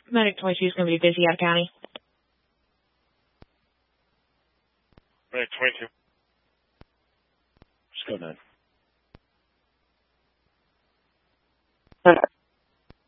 Medic 22 is going to be busy out of county. Medic 22. Just go 9.